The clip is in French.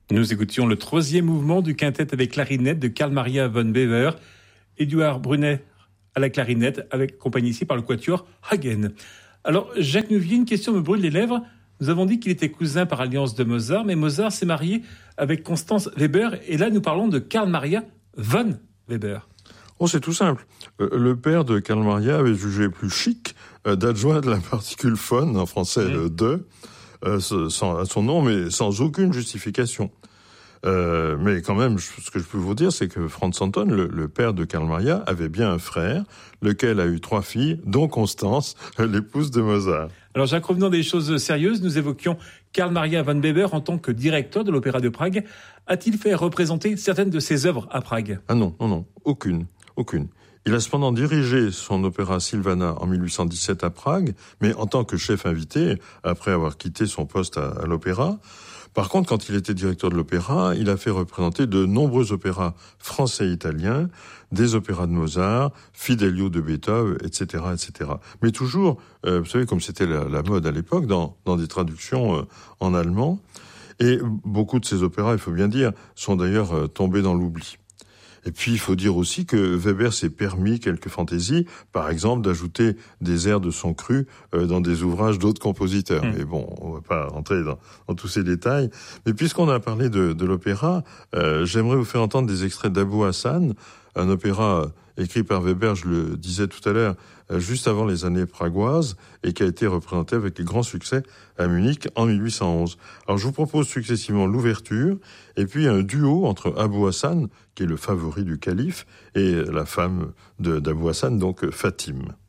Nous écoutions le 3e mouvement du quintet avec clarinette de Carl Maria von Weber, Édouard Brunet à la clarinette, accompagné ici par le quatuor Hagen. Alors, Jacques Nouvier, une question me brûle les lèvres. Nous avons dit qu'il était cousin par alliance de Mozart, mais Mozart s'est marié avec Constance Weber, et là nous parlons de Carl Maria von Weber. Oh, c'est tout simple. Le père de Carl Maria avait jugé plus chic d'adjoindre la particule von, en français de, à son nom, mais sans aucune justification. Mais quand même, ce que je peux vous dire, c'est que Franz Anton, le père de Carl Maria, avait bien un frère, lequel a eu 3 filles, dont Constance, l'épouse de Mozart. Alors Jacques, revenons des choses sérieuses, nous évoquions Carl Maria von Weber en tant que directeur de l'Opéra de Prague. A-t-il fait représenter certaines de ses œuvres à Prague ? Ah non, aucune. Il a cependant dirigé son opéra Silvana en 1817 à Prague, mais en tant que chef invité, après avoir quitté son poste à l'opéra. Par contre, quand il était directeur de l'opéra, il a fait représenter de nombreux opéras français et italiens, des opéras de Mozart, Fidelio de Beethoven, etc., etc. Mais toujours, vous savez, comme c'était la mode à l'époque, dans des traductions en allemand. Et beaucoup de ces opéras, il faut bien dire, sont d'ailleurs tombés dans l'oubli. Et puis, il faut dire aussi que Weber s'est permis quelques fantaisies, par exemple d'ajouter des airs de son cru dans des ouvrages d'autres compositeurs. Mais bon, on va pas rentrer dans tous ces détails. Mais puisqu'on a parlé de l'opéra, j'aimerais vous faire entendre des extraits d'Abou Hassan, un opéra écrit par Weber, je le disais tout à l'heure, juste avant les années pragoises, et qui a été représenté avec grand succès à Munich en 1811. Alors je vous propose successivement l'ouverture, et puis un duo entre Abou Hassan, qui est le favori du calife, et la femme d'Abou Hassan, donc Fatime.